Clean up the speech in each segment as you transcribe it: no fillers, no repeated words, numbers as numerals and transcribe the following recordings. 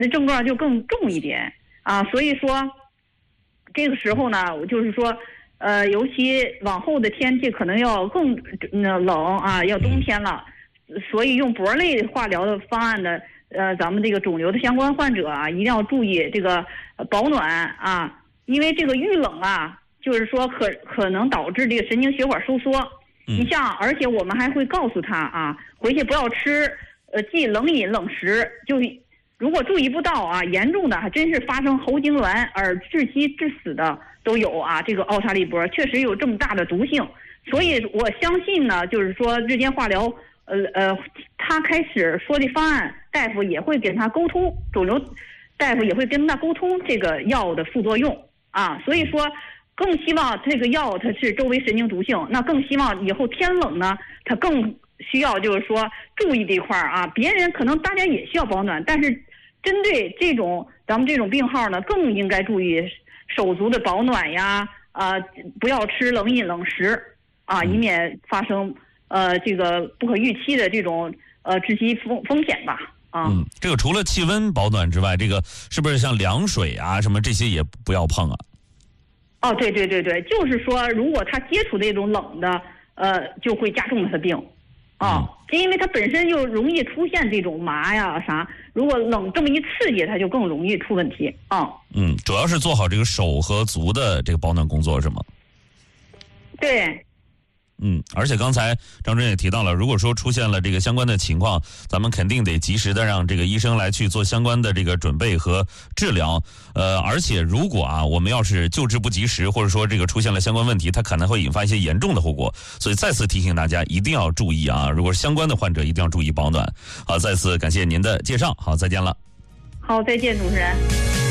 那症状就更重一点啊。所以说，这个时候呢，就是说，尤其往后的天气可能要更冷啊，要冬天了，所以用铂类化疗的方案的，咱们这个肿瘤的相关患者啊，一定要注意这个保暖啊，因为这个遇冷啊，就是说可能导致这个神经血管收缩。你像，而且我们还会告诉他啊，回去不要吃忌冷饮冷食，如果注意不到啊，严重的还真是发生喉痉挛而窒息致死的都有啊。这个奥沙利铂确实有这么大的毒性，所以我相信呢，就是说日间化疗，他开始说的方案，大夫也会跟他沟通，肿瘤大夫也会跟他沟通这个药的副作用啊。所以说，更希望这个药它是周围神经毒性，那更希望以后天冷呢，它更需要就是说注意这块啊。别人可能大家也需要保暖，但是针对咱们这种病号呢，更应该注意手足的保暖呀，不要吃冷饮冷食啊，以免发生这个不可预期的这种窒息风险吧。 这个除了气温保暖之外，这个是不是像凉水啊什么这些也不要碰啊？ 哦，对，就是说，如果他接触这种冷的，就会加重他的病，因为他本身就容易出现这种麻呀啥，如果冷这么一刺激，他就更容易出问题啊。 主要是做好这个手和足的这个保暖工作是吗？ 对。 而且刚才张主任也提到了，如果说出现了这个相关的情况，咱们肯定得及时的让这个医生来去做相关的这个准备和治疗。而且如果我们要是救治不及时，或者说这个出现了相关问题，它可能会引发一些严重的后果。所以再次提醒大家一定要注意啊！如果是相关的患者，一定要注意保暖。好，再次感谢您的介绍。好，再见了。 好，再见，主持人。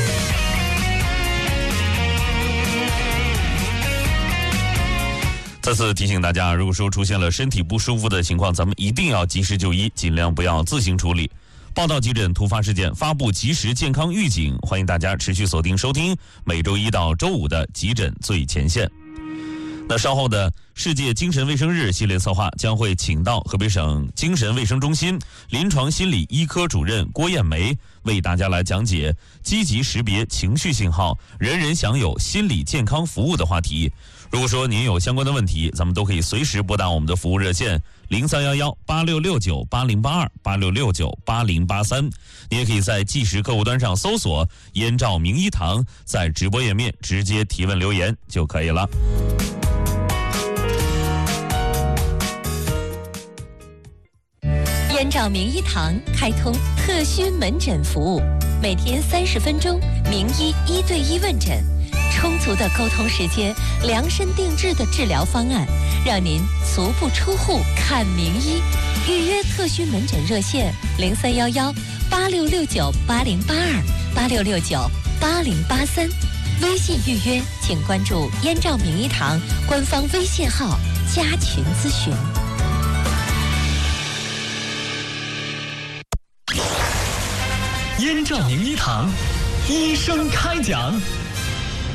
再次提醒大家，如果说出现了身体不舒服的情况，咱们一定要及时就医，尽量不要自行处理。报道急诊突发事件，发布及时健康预警，欢迎大家持续锁定收听每周一到周五的急诊最前线。那稍后的世界精神卫生日系列策划将会请到河北省精神卫生中心临床心理医科主任郭艳梅，为大家来讲解积极识别情绪信号，人人享有心理健康服务的话题。如果说您有相关的问题，咱们都可以随时拨打我们的服务热线0311-8669-8082、8669-8083。你也可以在即时客户端上搜索燕赵名医堂，在直播页面直接提问留言就可以了。 燕赵名医堂开通特需门诊服务，每天30分钟，名医1对1问诊，充足的沟通时间，量身定制的治疗方案，让您足不出户看名医。预约特需门诊热线0311-8669-8082、8669-8083。微信预约请关注燕赵名医堂官方微信号加群咨询。 燕赵名医堂，医生开讲。